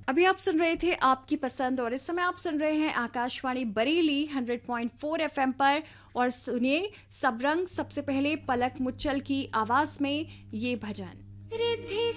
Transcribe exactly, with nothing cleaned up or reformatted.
अभी आप सुन रहे थे आपकी पसंद और इस समय आप सुन रहे हैं Akashvani Bareilly hundred point four FM पर। और सुनिए सब रंग सबसे पहले पलक मुच्छल की आवाज में ये भजन। रिद्धि